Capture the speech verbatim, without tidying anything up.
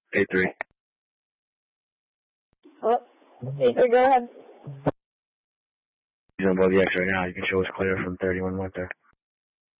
eight three. Oh, eight three, go ahead. He's on above the X right now. You can show us clear from thirty-one went there.